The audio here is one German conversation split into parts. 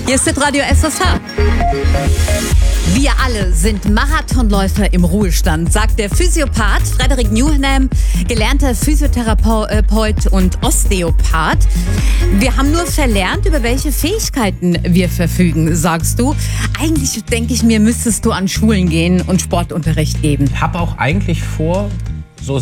Hier ist Radio SSH. Wir alle sind Marathonläufer im Ruhestand, sagt der Physiopath Frederik Newham, gelernter Physiotherapeut und Osteopath. Wir haben nur verlernt, über welche Fähigkeiten wir verfügen, sagst du. Eigentlich, denke ich mir, müsstest du an Schulen gehen und Sportunterricht geben. Ich habe auch eigentlich vor, so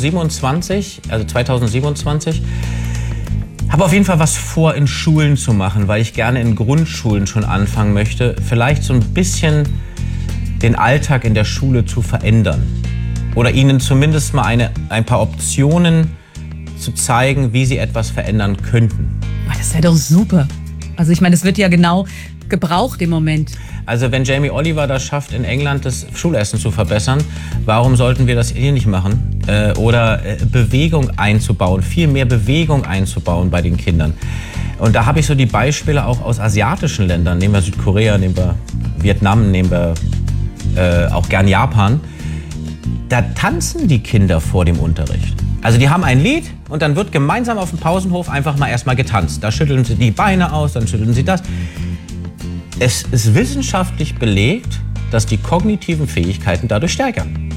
2027, habe auf jeden Fall was vor, in Schulen zu machen, weil ich gerne in Grundschulen schon anfangen möchte, vielleicht so ein bisschen den Alltag in der Schule zu verändern. Oder ihnen zumindest mal ein paar Optionen zu zeigen, wie sie etwas verändern könnten. Das wäre doch super. Also ich meine, das wird ja genau gebraucht im Moment. Also wenn Jamie Oliver das schafft, in England das Schulessen zu verbessern, warum sollten wir das hier nicht machen? Oder Bewegung einzubauen, viel mehr Bewegung einzubauen bei den Kindern. Und da habe ich so die Beispiele auch aus asiatischen Ländern. Nehmen wir Südkorea, nehmen wir Vietnam, nehmen wir auch gern Japan. Da tanzen die Kinder vor dem Unterricht. Also die haben ein Lied und dann wird gemeinsam auf dem Pausenhof einfach mal erstmal getanzt. Da schütteln sie die Beine aus, dann schütteln sie das. Es ist wissenschaftlich belegt, dass die kognitiven Fähigkeiten dadurch steigern.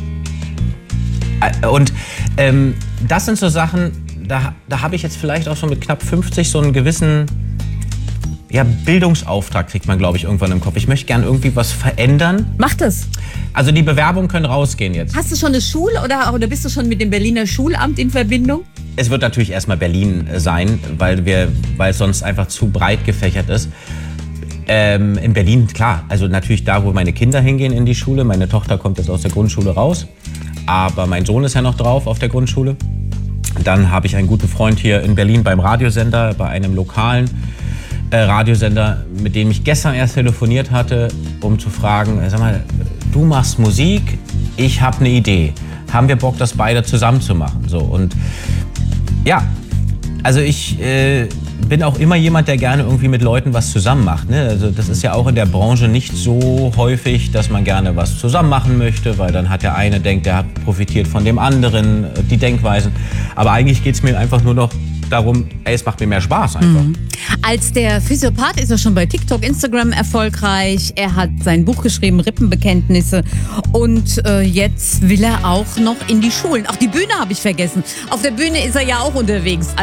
Und das sind so Sachen, da habe ich jetzt vielleicht auch schon mit knapp 50 so einen gewissen Bildungsauftrag, kriegt man, glaube ich, irgendwann im Kopf. Ich möchte gern irgendwie was verändern. Mach das. Also die Bewerbungen können rausgehen jetzt. Hast du schon eine Schule oder bist du schon mit dem Berliner Schulamt in Verbindung? Es wird natürlich erstmal Berlin sein, weil es sonst einfach zu breit gefächert ist. In Berlin, klar, also natürlich da, wo meine Kinder hingehen in die Schule. Meine Tochter kommt jetzt aus der Grundschule raus, aber mein Sohn ist ja noch drauf auf der Grundschule. Dann habe ich einen guten Freund hier in Berlin beim Radiosender, bei einem lokalen Radiosender, mit dem ich gestern erst telefoniert hatte, um zu fragen, sag mal, du machst Musik, ich habe eine Idee. Haben wir Bock, das beide zusammen zu machen? So, und ja, also ich bin auch immer jemand, der gerne irgendwie mit Leuten was zusammen macht. Ne? Also das ist ja auch in der Branche nicht so häufig, dass man gerne was zusammen machen möchte, weil dann hat der eine denkt, der hat profitiert von dem anderen, die Denkweisen. Aber eigentlich geht es mir einfach nur noch darum, es macht mir mehr Spaß einfach. Als der Physiopath ist er schon bei TikTok, Instagram erfolgreich. Er hat sein Buch geschrieben, Rippenbekenntnisse. Und jetzt will er auch noch in die Schulen. Ach, die Bühne habe ich vergessen. Auf der Bühne ist er ja auch unterwegs.